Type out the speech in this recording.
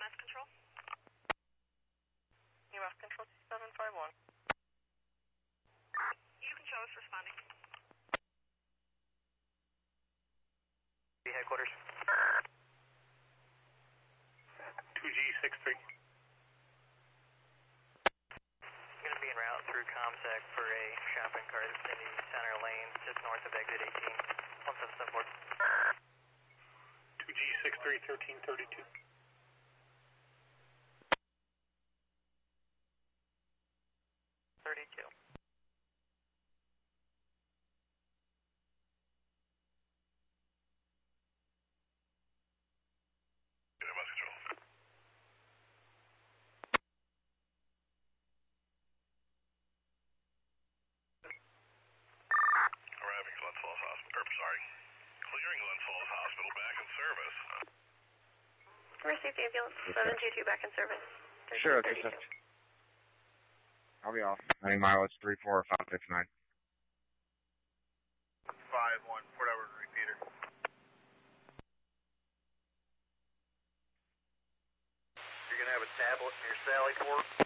EMS control? EMS control 751. You can show us responding. Headquarters. 2G63. Going to be en route through ComSec for a shopping cart in the center lane, just north of exit 18. 1774. 2G63, 1332. 32. Clearing Glens Falls Hospital, back in service. Received ambulance 722 back in service. Sure, okay, sir. I'll be off. Any mileage 34569. 51, Port Edward repeater. You're going to have a tablet in your Sally port.